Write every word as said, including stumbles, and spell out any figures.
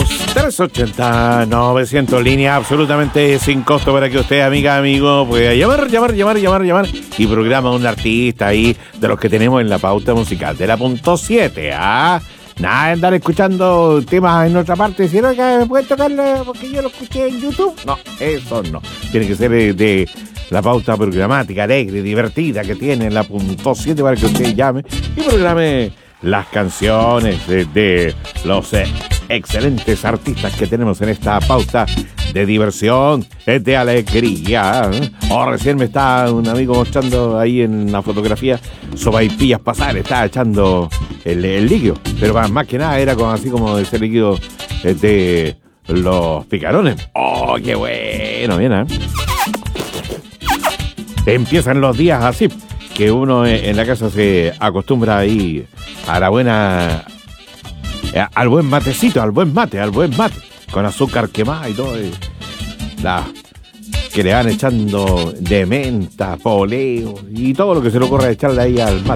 Tenemos trescientos ochenta, novecientos líneas absolutamente sin costo para que usted, amiga, amigo, pueda llamar, llamar, llamar, llamar, llamar y programa a un artista ahí de los que tenemos en la pauta musical de la punto siete, ¿ah? Nada de andar escuchando temas en otra parte, sino que puede tocarlo porque yo lo escuché en YouTube. No, eso no. Tiene que ser de, de la pauta programática, alegre, divertida que tiene la punto siete para que usted llame y programe las canciones de, de los eh, excelentes artistas que tenemos en esta pauta de diversión, de alegría. Oh, recién me está un amigo mostrando ahí en la fotografía sopaipillas pasar, está echando el, el líquido, pero más, más que nada era como, así como ese líquido eh, de los picarones. Oh, qué bueno, bien, ¿eh? Empiezan los días así, que uno en la casa se acostumbra ahí a la buena, al buen matecito, al buen mate, al buen mate, con azúcar quemada y todo, y la, que le van echando de menta, poleo y todo lo que se le ocurra echarle ahí al mate.